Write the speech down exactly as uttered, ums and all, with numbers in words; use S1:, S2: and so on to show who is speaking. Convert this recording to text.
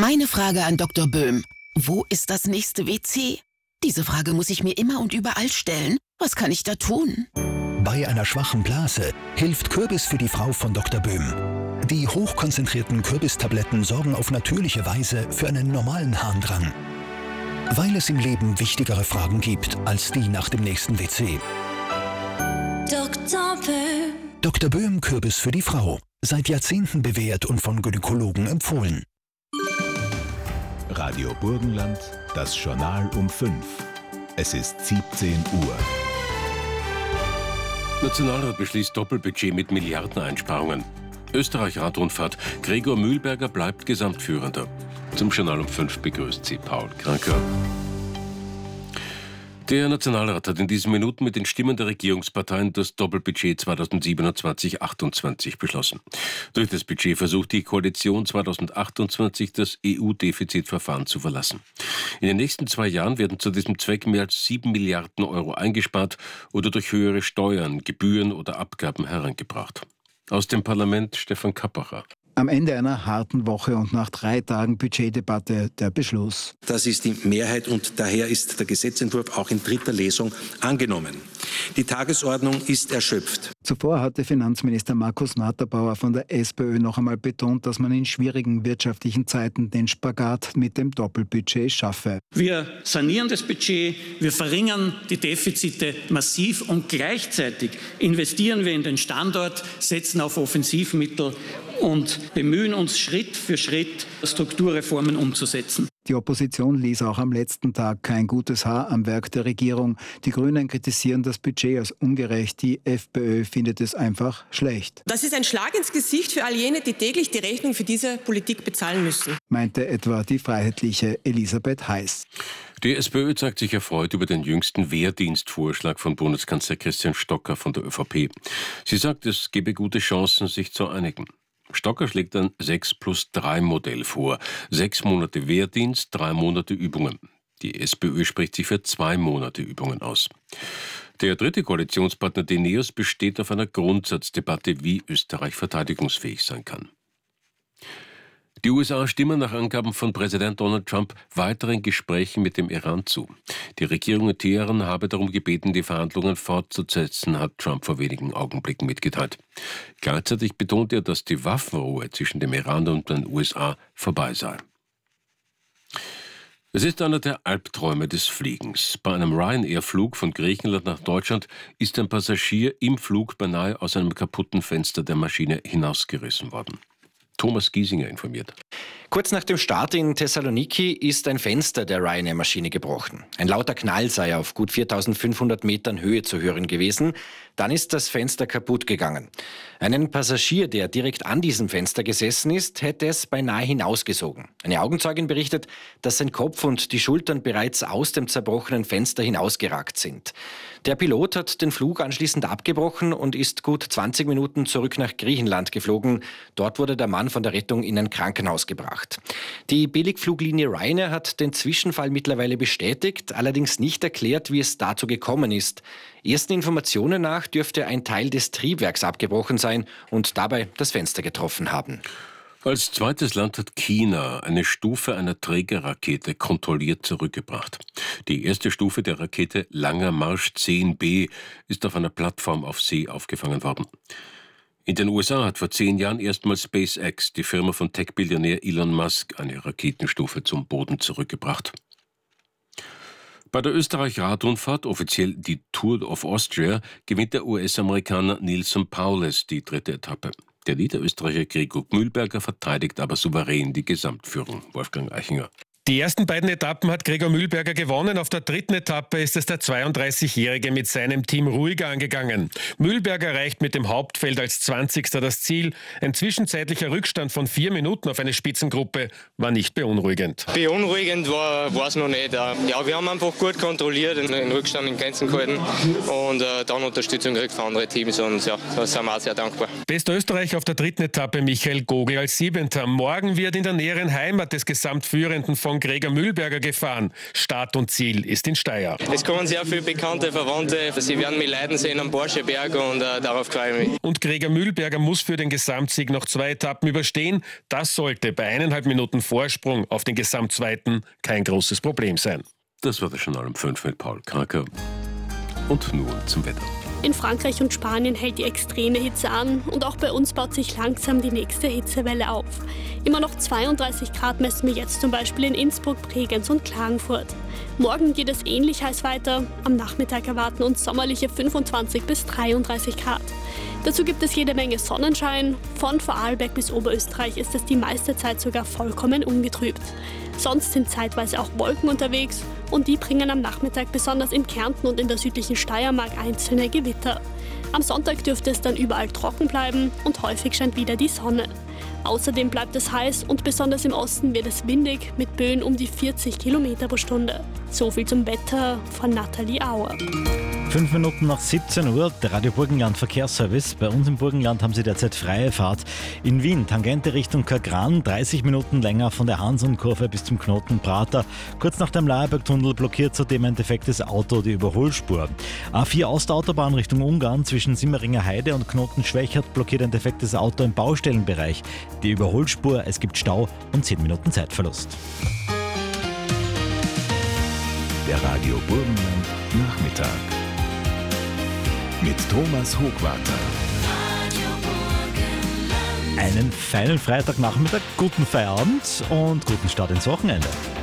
S1: Meine Frage an Doktor Böhm. Wo ist das nächste W C? Diese Frage muss ich mir immer und überall stellen. Was kann ich da tun?
S2: Bei einer schwachen Blase hilft Kürbis für die Frau von Doktor Böhm. Die hochkonzentrierten Kürbistabletten sorgen auf natürliche Weise für einen normalen Harndrang. Weil es im Leben wichtigere Fragen gibt als die nach dem nächsten W C.
S3: Doktor Böhm.
S2: Doktor Böhm Kürbis für die Frau. Seit Jahrzehnten bewährt und von Gynäkologen empfohlen.
S4: Radio Burgenland, das Journal um fünf. Es ist siebzehn Uhr.
S5: Nationalrat beschließt Doppelbudget mit Milliardeneinsparungen. Österreich Radrundfahrt. Gregor Mühlberger bleibt Gesamtführender. Zum Journal um fünf begrüßt sie Paul Kranker. Der Nationalrat hat in diesen Minuten mit den Stimmen der Regierungsparteien das Doppelbudget zweitausendsiebenundzwanzig achtundzwanzig beschlossen. Durch das Budget versucht die Koalition zweitausendachtundzwanzig das E U-Defizitverfahren zu verlassen. In den nächsten zwei Jahren werden zu diesem Zweck mehr als sieben Milliarden Euro eingespart oder durch höhere Steuern, Gebühren oder Abgaben herangebracht. Aus dem Parlament Stefan Kappacher.
S6: Am Ende einer harten Woche und nach drei Tagen Budgetdebatte der Beschluss.
S7: Das ist die Mehrheit und daher ist der Gesetzentwurf auch in dritter Lesung angenommen. Die Tagesordnung ist erschöpft.
S6: Zuvor hatte Finanzminister Markus Matterbauer von der SPÖ noch einmal betont, dass man in schwierigen wirtschaftlichen Zeiten den Spagat mit dem Doppelbudget schaffe.
S8: Wir sanieren das Budget, wir verringern die Defizite massiv und gleichzeitig investieren wir in den Standort, setzen auf Offensivmittel und bemühen uns Schritt für Schritt, Strukturreformen umzusetzen.
S6: Die Opposition ließ auch am letzten Tag kein gutes Haar am Werk der Regierung. Die Grünen kritisieren das Budget als ungerecht. Die FPÖ findet es einfach schlecht.
S9: Das ist ein Schlag ins Gesicht für all jene, die täglich die Rechnung für diese Politik bezahlen müssen,
S6: meinte etwa die freiheitliche Elisabeth Heiß.
S5: Die SPÖ zeigt sich erfreut über den jüngsten Wehrdienstvorschlag von Bundeskanzler Christian Stocker von der ÖVP. Sie sagt, es gebe gute Chancen, sich zu einigen. Stocker schlägt ein sechs plus drei Modell vor. Sechs Monate Wehrdienst, drei Monate Übungen. Die SPÖ spricht sich für zwei Monate Übungen aus. Der dritte Koalitionspartner, die NEOS, besteht auf einer Grundsatzdebatte, wie Österreich verteidigungsfähig sein kann. Die U S A stimmen nach Angaben von Präsident Donald Trump weiteren Gesprächen mit dem Iran zu. Die Regierung in Teheran habe darum gebeten, die Verhandlungen fortzusetzen, hat Trump vor wenigen Augenblicken mitgeteilt. Gleichzeitig betont er, dass die Waffenruhe zwischen dem Iran und den U S A vorbei sei. Es ist einer der Albträume des Fliegens. Bei einem Ryanair-Flug von Griechenland nach Deutschland ist ein Passagier im Flug beinahe aus einem kaputten Fenster der Maschine hinausgerissen worden. Thomas Giesinger informiert.
S10: Kurz nach dem Start in Thessaloniki ist ein Fenster der Ryanair-Maschine gebrochen. Ein lauter Knall sei auf gut viertausendfünfhundert Metern Höhe zu hören gewesen. Dann ist das Fenster kaputt gegangen. Einen Passagier, der direkt an diesem Fenster gesessen ist, hätte es beinahe hinausgesogen. Eine Augenzeugin berichtet, dass sein Kopf und die Schultern bereits aus dem zerbrochenen Fenster hinausgeragt sind. Der Pilot hat den Flug anschließend abgebrochen und ist gut zwanzig Minuten zurück nach Griechenland geflogen. Dort wurde der Mann von der Rettung in ein Krankenhaus gebracht. Die Billigfluglinie Ryanair hat den Zwischenfall mittlerweile bestätigt, allerdings nicht erklärt, wie es dazu gekommen ist. Ersten Informationen nach dürfte ein Teil des Triebwerks abgebrochen sein und dabei das Fenster getroffen haben.
S5: Als zweites Land hat China eine Stufe einer Trägerrakete kontrolliert zurückgebracht. Die erste Stufe der Rakete Langer Marsch zehn B ist auf einer Plattform auf See aufgefangen worden. In den U S A hat vor zehn Jahren erstmals SpaceX, die Firma von Tech-Billionär Elon Musk, eine Raketenstufe zum Boden zurückgebracht. Bei der Österreich-Radrundfahrt, offiziell die Tour of Austria, gewinnt der U S-Amerikaner Neilson Powless die dritte Etappe. Der Niederösterreicher Gregor Mühlberger verteidigt aber souverän die Gesamtführung. Wolfgang Eichinger.
S11: Die ersten beiden Etappen hat Gregor Mühlberger gewonnen. Auf der dritten Etappe ist es der zweiunddreißigjährige mit seinem Team ruhiger angegangen. Mühlberger erreicht mit dem Hauptfeld als zwanzigster das Ziel. Ein zwischenzeitlicher Rückstand von vier Minuten auf eine Spitzengruppe war nicht beunruhigend.
S12: Beunruhigend war es noch nicht. Ja, wir haben einfach gut kontrolliert, den Rückstand in Grenzen gehalten und äh, dann Unterstützung gekriegt von anderen Teams und ja, da sind wir auch sehr dankbar.
S11: Bester Österreicher auf der dritten Etappe Michael Gogl als Siebenter. Morgen wird in der näheren Heimat des Gesamtführenden von von Gregor Mühlberger gefahren. Start und Ziel ist in Steyr.
S12: Es kommen sehr viele bekannte Verwandte. Sie werden mich leiden sehen am Borscheberg und äh, darauf freue ich mich.
S11: Und Gregor Mühlberger muss für den Gesamtsieg noch zwei Etappen überstehen. Das sollte bei eineinhalb Minuten Vorsprung auf den Gesamtzweiten kein großes Problem sein.
S5: Das war das Journal um fünf mit Paul Kraker. Und nun zum Wetter.
S3: In Frankreich und Spanien hält die extreme Hitze an und auch bei uns baut sich langsam die nächste Hitzewelle auf. Immer noch zweiunddreißig Grad messen wir jetzt zum Beispiel in Innsbruck, Bregenz und Klagenfurt. Morgen geht es ähnlich heiß weiter. Am Nachmittag erwarten uns sommerliche fünfundzwanzig bis dreiunddreißig Grad. Dazu gibt es jede Menge Sonnenschein. Von Vorarlberg bis Oberösterreich ist es die meiste Zeit sogar vollkommen ungetrübt. Sonst sind zeitweise auch Wolken unterwegs und die bringen am Nachmittag besonders in Kärnten und in der südlichen Steiermark einzelne Gewitter. Am Sonntag dürfte es dann überall trocken bleiben und häufig scheint wieder die Sonne. Außerdem bleibt es heiß und besonders im Osten wird es windig mit Böen um die vierzig Kilometer pro Stunde. So viel zum Wetter von Nathalie Auer.
S13: Fünf Minuten nach siebzehn Uhr, der Radio Burgenland Verkehrsservice. Bei uns im Burgenland haben Sie derzeit freie Fahrt. In Wien, Tangente Richtung Kagran, dreißig Minuten länger von der Hanson-Kurve bis zum Knoten Prater. Kurz nach dem Laerbergtunnel blockiert zudem ein defektes Auto die Überholspur. A vier Ostautobahn Richtung Ungarn zwischen Simmeringer Heide und Knoten Schwächert blockiert ein defektes Auto im Baustellenbereich. Die Überholspur, es gibt Stau und zehn Minuten Zeitverlust.
S4: Der Radio Burgenland Nachmittag mit Thomas Hochwarter.
S13: Einen feinen Freitagnachmittag, guten Feierabend und guten Start ins Wochenende.